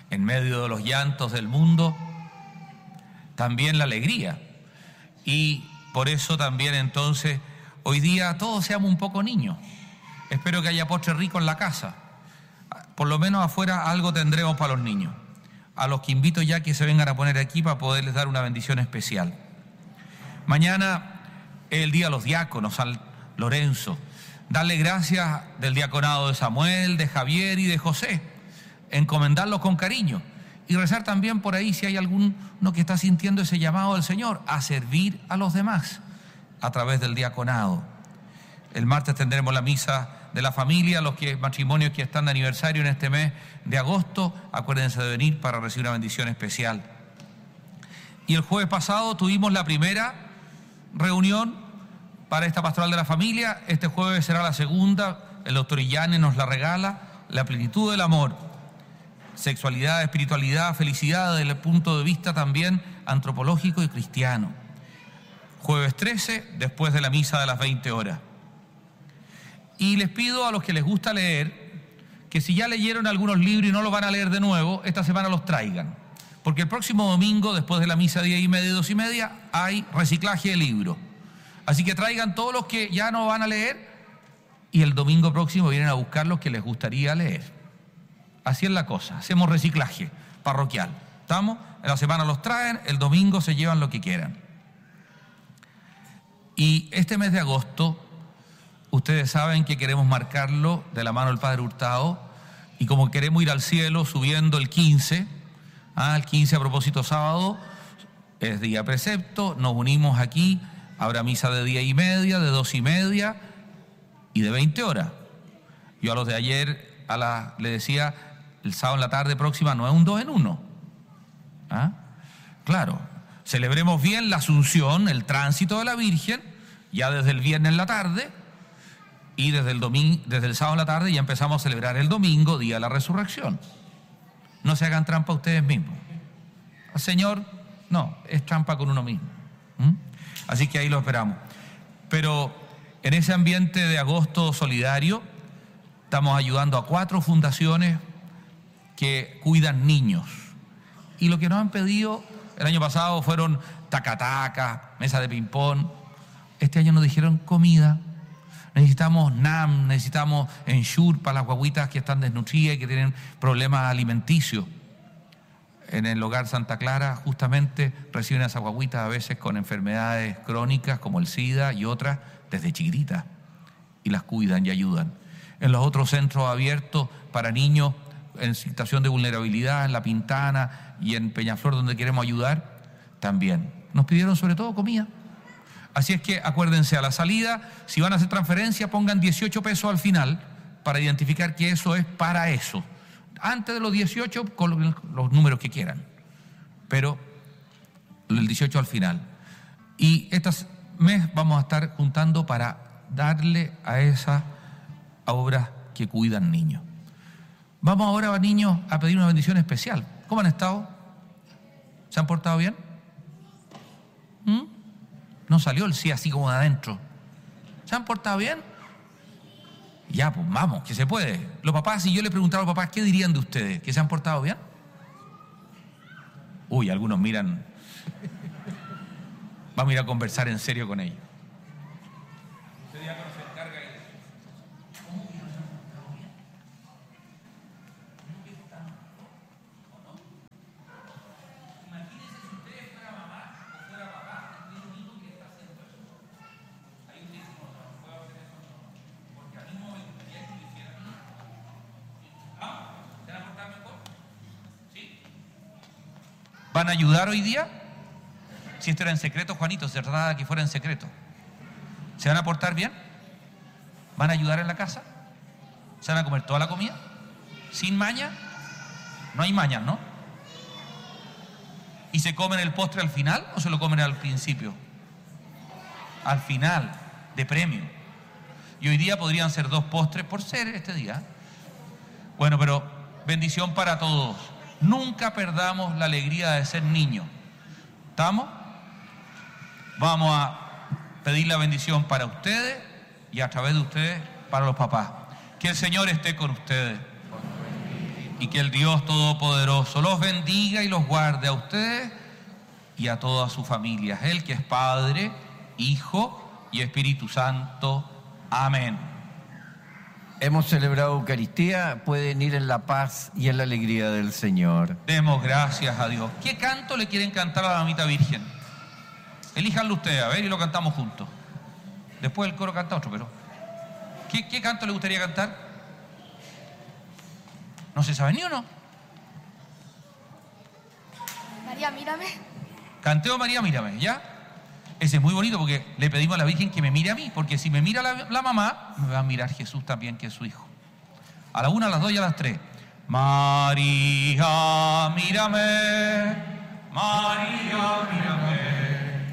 en medio de los llantos del mundo, también la alegría. Y por eso también entonces, hoy día todos seamos un poco niños. Espero que haya postre rico en la casa. Por lo menos afuera algo tendremos para los niños. A los que invito ya que se vengan a poner aquí para poderles dar una bendición especial. Mañana es el día de los diáconos, San Lorenzo. Darle gracias del diaconado de Samuel, de Javier y de José. Encomendarlos con cariño. Y rezar también por ahí si hay alguno que está sintiendo ese llamado del Señor a servir a los demás a través del diaconado. El martes tendremos la misa de la familia, los matrimonios que están de aniversario en este mes de agosto, acuérdense de venir para recibir una bendición especial. Y el jueves pasado tuvimos la primera reunión para esta pastoral de la familia. Este jueves será la segunda. El doctor Illane nos la regala, la plenitud del amor, sexualidad, espiritualidad, felicidad desde el punto de vista también antropológico y cristiano. Jueves 13, después de la misa de las 20 horas. Y les pido a los que les gusta leer, que si ya leyeron algunos libros y no los van a leer de nuevo, esta semana los traigan. Porque el próximo domingo, después de la misa 10:30 y 2:30, hay reciclaje de libros. Así que traigan todos los que ya no van a leer y el domingo próximo vienen a buscar los que les gustaría leer. Así es la cosa, hacemos reciclaje parroquial. ¿Estamos? En la semana los traen, el domingo se llevan lo que quieran. Y este mes de agosto, ustedes saben que queremos marcarlo de la mano del Padre Hurtado, y como queremos ir al cielo subiendo el 15, el 15 a propósito sábado, es día precepto, nos unimos aquí, habrá misa de 10:30, de 2:30 y de 20 horas. Yo a los de ayer le decía, el sábado en la tarde próxima no es un 2 en 1. Claro, celebremos bien la Asunción, el tránsito de la Virgen, ya desde el viernes en la tarde, y desde el sábado en la tarde ya empezamos a celebrar el domingo, día de la resurrección. No se hagan trampa ustedes mismos. El Señor, no, es trampa con uno mismo. Así que ahí lo esperamos. Pero en ese ambiente de agosto solidario, estamos ayudando a 4 fundaciones que cuidan niños. Y lo que nos han pedido el año pasado fueron taca-taca, mesa de ping-pong. Este año nos dijeron comida. Necesitamos NAM, necesitamos Ensure para las guaguitas que están desnutridas y que tienen problemas alimenticios. En el hogar Santa Clara justamente reciben a esas guaguitas a veces con enfermedades crónicas como el SIDA y otras desde chiquititas, y las cuidan y ayudan. En los otros centros abiertos para niños en situación de vulnerabilidad, en La Pintana y en Peñaflor, donde queremos ayudar, también. Nos pidieron sobre todo comida. Así es que acuérdense, a la salida, si van a hacer transferencia, pongan 18 pesos al final para identificar que eso es para eso. Antes de los 18, con los números que quieran, pero el 18 al final. Y este mes vamos a estar juntando para darle a esas obras que cuidan niños. Vamos ahora, niños, a pedir una bendición especial. ¿Cómo han estado? ¿Se han portado bien? No salió el sí así como de adentro. ¿Se han portado bien? Ya, pues vamos, que se puede. Los papás, si yo le preguntara a los papás, ¿qué dirían de ustedes? ¿Que se han portado bien? Uy, algunos miran. Vamos a ir a conversar en serio con ellos. Usted ya no se encarga de eso. ¿Cómo que no se han portado bien? ¿Cómo que están? ¿O no? Imagínense si ustedes fuera mamá o fuera papá y un niño que está haciendo eso. Ahí usted dice, no puedo hacer eso, no. Porque a mí no me gustaría que lo hicieran a mí. ¿Se van a portar mejor? ¿Sí? ¿Van a ayudar hoy día? Si esto era en secreto, Juanito, se trataba de que fuera en secreto. ¿Se van a portar bien? ¿Van a ayudar en la casa? ¿Se van a comer toda la comida? ¿Sin maña? No hay mañas, ¿no? ¿Y se comen el postre al final o se lo comen al principio? Al final, de premio. Y hoy día podrían ser 2 postres por ser este día. Bueno, pero bendición para todos. Nunca perdamos la alegría de ser niños. ¿Estamos? Vamos a pedir la bendición para ustedes y a través de ustedes para los papás. Que el Señor esté con ustedes. y que el Dios Todopoderoso los bendiga y los guarde a ustedes y a todas sus familias. Él que es Padre, Hijo y Espíritu Santo. Amén. Hemos celebrado Eucaristía, pueden ir en la paz y en la alegría del Señor. Demos gracias a Dios. ¿Qué canto le quieren cantar a la Mamita Virgen? Elíjanlo ustedes, a ver, y lo cantamos juntos. Después el coro canta otro, pero... ¿Qué canto le gustaría cantar? ¿No se sabe ni uno? María, mírame. Canteo María, mírame, ¿ya? Ese es muy bonito porque le pedimos a la Virgen que me mire a mí, porque si me mira la mamá, me va a mirar Jesús también, que es su hijo. A la 1, a las 2 y a las 3. María, mírame. María, mírame.